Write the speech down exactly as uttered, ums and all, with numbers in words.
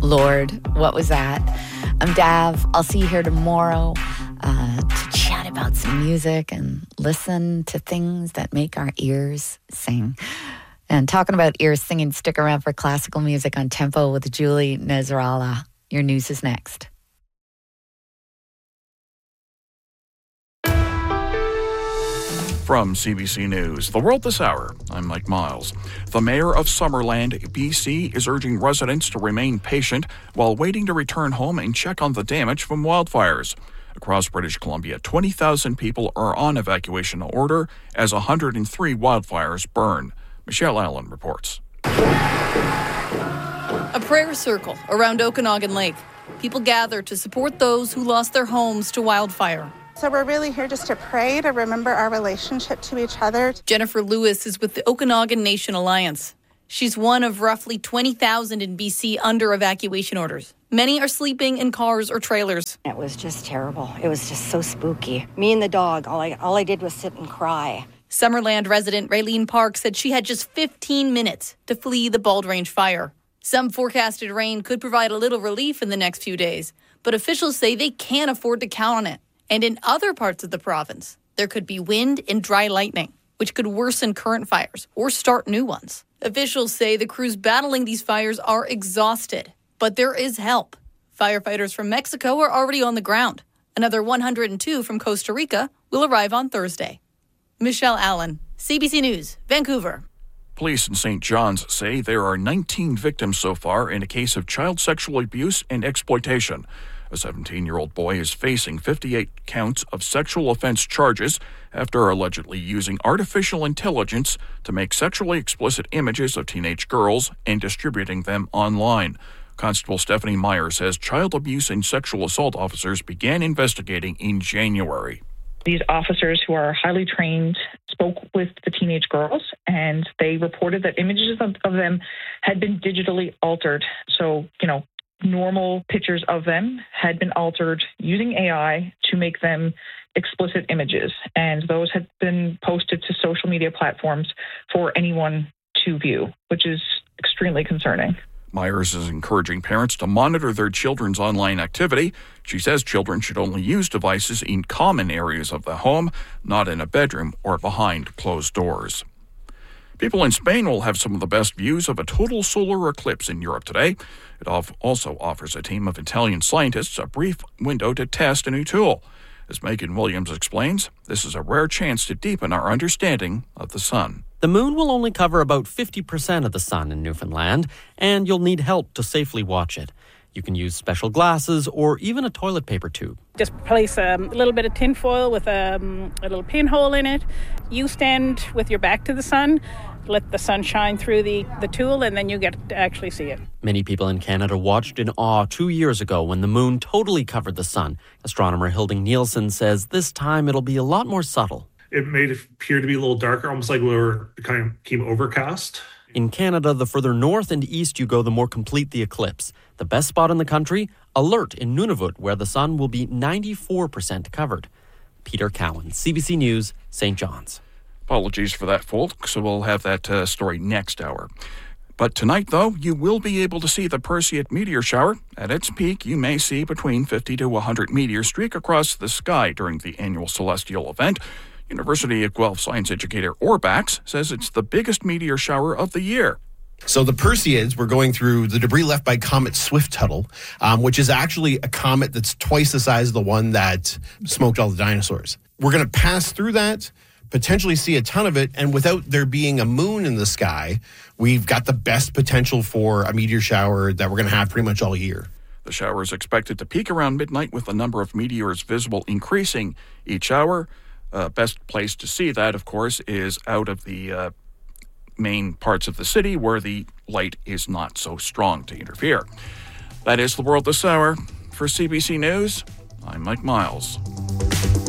Lord, what was that? I'm Dav. I'll see you here tomorrow uh, to chat about some music and listen to things that make our ears sing. And talking about ears singing, stick around for classical music on Tempo with Julie Nasrallah. Your news is next. From C B C News, The World This Hour, I'm Mike Miles. The mayor of Summerland, B C, is urging residents to remain patient while waiting to return home and check on the damage from wildfires. Across British Columbia, twenty thousand people are on evacuation order as one hundred three wildfires burn. Michelle Allen reports. A prayer circle around Okanagan Lake. People gather to support those who lost their homes to wildfire. So we're really here just to pray, to remember our relationship to each other. Jennifer Lewis is with the Okanagan Nation Alliance. She's one of roughly twenty thousand in B C under evacuation orders. Many are sleeping in cars or trailers. It was just terrible. It was just so spooky. Me and the dog, all I, all I did was sit and cry. Summerland resident Raylene Park said she had just fifteen minutes to flee the Bald Range fire. Some forecasted rain could provide a little relief in the next few days, but officials say they can't afford to count on it. And in other parts of the province, there could be wind and dry lightning, which could worsen current fires or start new ones. Officials say the crews battling these fires are exhausted, but there is help. Firefighters from Mexico are already on the ground. Another one hundred two from Costa Rica will arrive on Thursday. Michelle Allen, C B C News, Vancouver. Police in Saint John's say there are nineteen victims so far in a case of child sexual abuse and exploitation. A seventeen-year-old boy is facing fifty-eight counts of sexual offense charges after allegedly using artificial intelligence to make sexually explicit images of teenage girls and distributing them online. Constable Stephanie Meyer says child abuse and sexual assault officers began investigating in January. These officers, who are highly trained, spoke with the teenage girls, and they reported that images of, of them had been digitally altered. So, you know, normal pictures of them had been altered using A I to make them explicit images, and those had been posted to social media platforms for anyone to view, which is extremely concerning. Myers is encouraging parents to monitor their children's online activity. She says children should only use devices in common areas of the home, not in a bedroom or behind closed doors. People in Spain will have some of the best views of a total solar eclipse in Europe today. It also offers a team of Italian scientists a brief window to test a new tool. As Megan Williams explains, this is a rare chance to deepen our understanding of the sun. The moon will only cover about fifty percent of the sun in Newfoundland, and you'll need help to safely watch it. You can use special glasses or even a toilet paper tube. Just place um, a little bit of tin foil with um, a little pinhole in it. You stand with your back to the sun, let the sun shine through the, the tool, and then you get to actually see it. Many people in Canada watched in awe two years ago when the moon totally covered the sun. Astronomer Hilding Nielsen says this time it'll be a lot more subtle. It made it appear to be a little darker, almost like we were kind of became overcast. In Canada, the further north and east you go, the more complete the eclipse. The best spot in the country, Alert in Nunavut, where the sun will be ninety-four percent covered. Peter Cowan, C B C News, Saint John's. Apologies for that, folks, so we'll have that uh, story next hour. But tonight, though, you will be able to see the Perseid meteor shower. At its peak, you may see between fifty to one hundred meteors streak across the sky during the annual celestial event. University of Guelph science educator Orbax says it's the biggest meteor shower of the year. So the Perseids were going through the debris left by Comet Swift-Tuttle, um, which is actually a comet that's twice the size of the one that smoked all the dinosaurs. We're going to pass through that, potentially see a ton of it, and without there being a moon in the sky, we've got the best potential for a meteor shower that we're going to have pretty much all year. The shower is expected to peak around midnight, with the number of meteors visible increasing each hour. Uh, best place to see that, of course, is out of the uh, main parts of the city where the light is not so strong to interfere. That is The World This Hour. For C B C News, I'm Mike Miles.